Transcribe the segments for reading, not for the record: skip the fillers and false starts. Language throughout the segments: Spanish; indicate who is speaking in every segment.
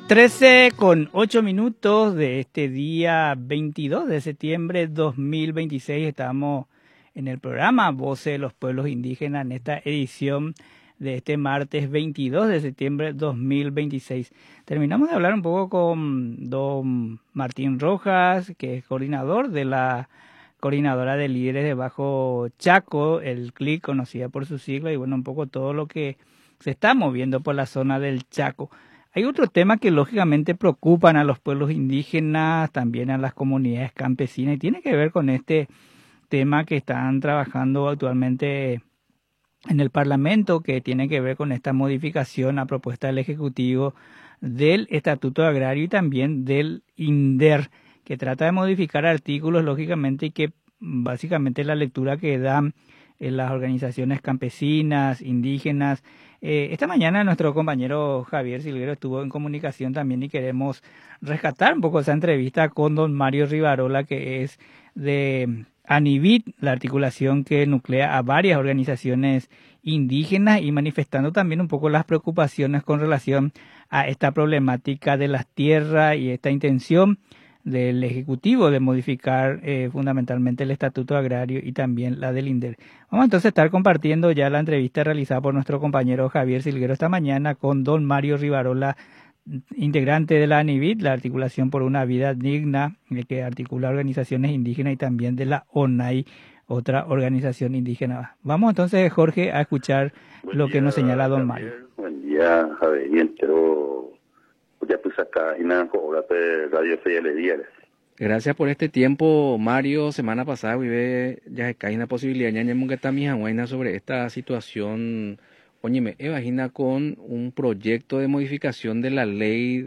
Speaker 1: 13:08 de este día 22 de septiembre 2026. Estamos en el programa Voces de los Pueblos Indígenas en esta edición de este martes 22 de septiembre 2026. Terminamos de hablar un poco con don Martín Rojas, que es coordinador de la Coordinadora de Líderes de Bajo Chaco, el CLIC, conocida por su sigla, y bueno, un poco todo lo que se está moviendo por la zona del Chaco. Hay otros temas que lógicamente preocupan a los pueblos indígenas, también a las comunidades campesinas, y tiene que ver con este tema que están trabajando actualmente en el Parlamento, que tiene que ver con esta modificación a propuesta del Ejecutivo del Estatuto Agrario y también del INDER, que trata de modificar artículos, lógicamente, y que básicamente la lectura que dan las organizaciones campesinas, indígenas. Esta mañana nuestro compañero Javier Silguero estuvo en comunicación también y queremos rescatar un poco esa entrevista con don Mario Rivarola, que es de ANIVID, la articulación que nuclea a varias organizaciones indígenas, y manifestando también un poco las preocupaciones con relación a esta problemática de las tierras y esta intención del Ejecutivo de modificar fundamentalmente el Estatuto Agrario y también la del INDER. Vamos entonces a estar compartiendo ya la entrevista realizada por nuestro compañero Javier Silguero esta mañana con don Mario Rivarola, integrante de la ANIVID, la Articulación por una Vida Digna, que articula organizaciones indígenas, y también de la ONAI, otra organización indígena. Vamos entonces, Jorge, a escuchar lo que nos señala don Mario.
Speaker 2: Buen día, Javier, y entero. Ya pues acá en Radio FL.
Speaker 3: Gracias por este tiempo, Mario. Semana pasada vive ya hay una posibilidad sobre esta situación. Oye, me imagina con un proyecto de modificación de la ley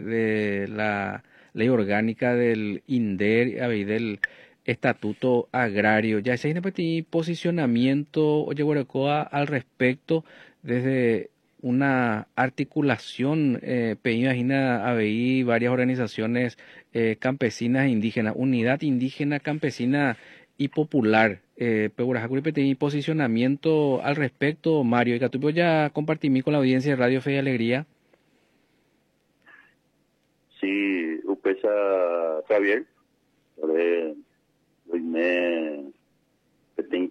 Speaker 3: orgánica del INDER y del Estatuto Agrario. Ya se hay posicionamiento, oye, Guaracoa, al respecto desde una articulación, imagina ABI, varias organizaciones campesinas e indígenas, Unidad Indígena, Campesina y Popular. Pero posicionamiento al respecto, Mario, y que tú ya compartí con la audiencia de Radio Fe y Alegría.
Speaker 2: Sí, upesa Javier, hoy me tengo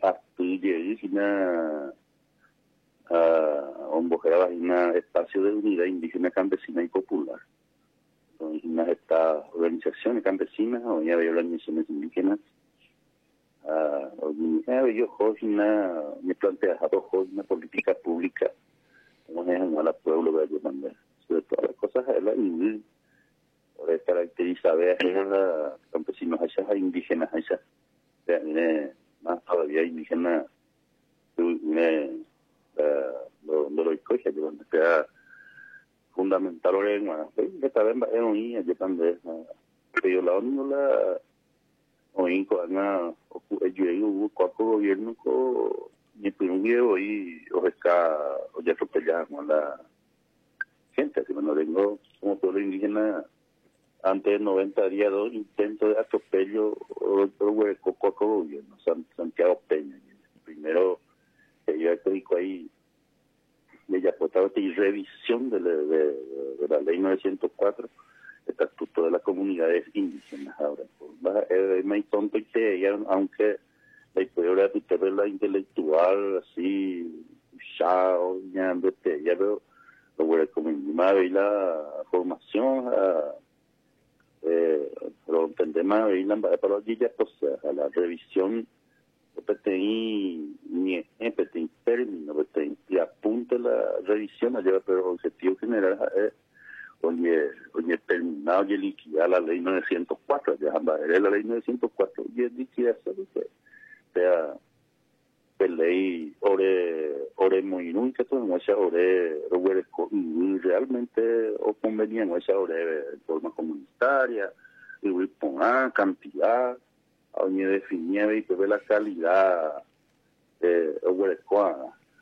Speaker 2: un espacio de unidad indígena, campesina y popular. Entonces, estas organizaciones campesinas, hoy hay organizaciones indígenas, me plantea una política pública, como es en la pueblo de Ayamandé. Sobre todas las cosas, es la indígena, por caracterizar a los campesinos, a indígenas, más todavía indígenas, lo escoge, que sea fundamental en que también es un allí también pero la única o incoana o cualquier gobierno co ni primero y o está o ya atropellamos la gente, que no tengo como pueblo indígena antes de 90 días dos intentos de atropello o cualquier gobierno, Santiago Peña primero que yo estoy ahí de ya y revisión de la ley 904, Estatuto de las Comunidades Indígenas. Ahora, es muy tonto que aunque la historia de la intelectual, así, chao, ya pero lo como y la formación, pero entendemos y la para allí ya pues a la revisión ni término, y apunta la revisión allá, pero el objetivo general es oye terminado y liquidar la ley 904, ya es la ley 904 y es liquidar eso, sea ley ore muy nunca todo mucha ore realmente o convenía mucha ore de forma comunitaria y poner cantidad a definir y que ve la calidad de Huerecoa